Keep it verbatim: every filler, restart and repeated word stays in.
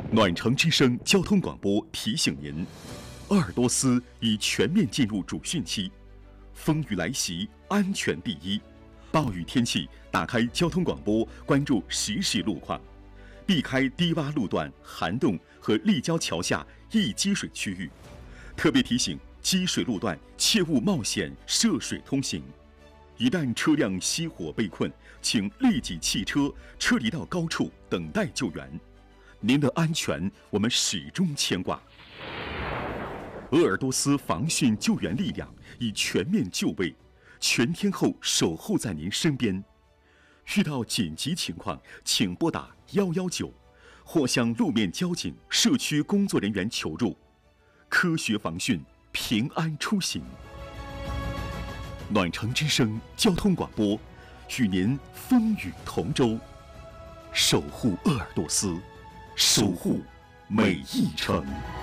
暖城之声交通广播提醒您：鄂尔多斯已全面进入主汛期，风雨来袭，安全第一。暴雨天气，打开交通广播，关注实时路况，避开低洼路段、涵洞和立交桥下易积水区域。特别提醒：积水路段切勿冒险涉水通行。一旦车辆熄火被困，请立即弃车，撤离到高处等待救援。您的安全，我们始终牵挂。鄂尔多斯防汛救援力量已全面就位，全天候守候在您身边。遇到紧急情况，请拨打一一九，或向路面交警、社区工作人员求助。科学防汛，平安出行。暖城之声交通广播，与您风雨同舟，守护鄂尔多斯，守护每一程。